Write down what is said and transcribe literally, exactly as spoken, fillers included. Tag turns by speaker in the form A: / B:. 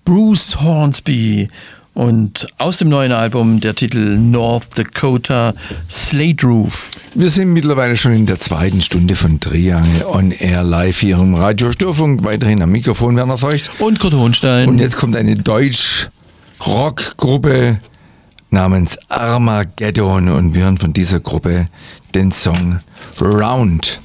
A: Bruce Hornsby. Und aus dem neuen Album der Titel North Dakota Slate Roof.
B: Wir sind mittlerweile schon in der zweiten Stunde von Triangel on Air live hier im Radio Störfunk. Weiterhin am Mikrofon Werner Feucht.
A: Und Kurt Hohnstein.
B: Und jetzt kommt eine Deutsch-Rock-Gruppe namens Armageddon und wir hören von dieser Gruppe den Song Round.